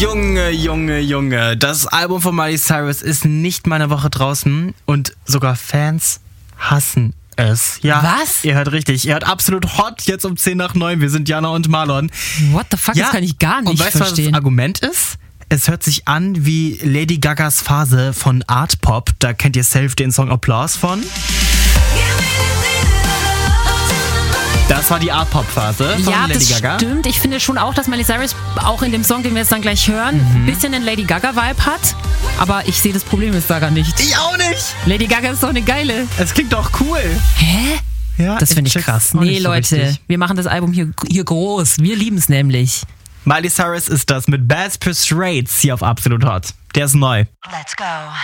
Junge. Das Album von Miley Cyrus ist nicht mal eine Woche draußen und sogar Fans hassen es. Ja, was? Ihr hört richtig. Ihr hört absolut hot jetzt um 10 nach 9. Wir sind Jana und Marlon. What the fuck? Ja, Das kann ich gar nicht verstehen. Und weißt du, was das Argument ist? Es hört sich an wie Lady Gagas Phase von Art Pop. Da kennt ihr safe den Song Applause von. Das war die Art-Pop-Phase von Lady Gaga. Ja, das stimmt. Ich finde schon auch, dass Miley Cyrus auch in dem Song, den wir jetzt dann gleich hören, ein bisschen den Lady Gaga-Vibe hat. Aber ich sehe das Problem jetzt da nicht. Ich auch nicht. Lady Gaga ist doch eine geile. Es klingt doch cool. Hä? Ja, das finde ich krass. Nee, so Leute, richtig. Wir machen das Album hier groß. Wir lieben es nämlich. Miley Cyrus ist das mit Bad Persuades hier auf Absolut Hot. Der ist neu. Let's go.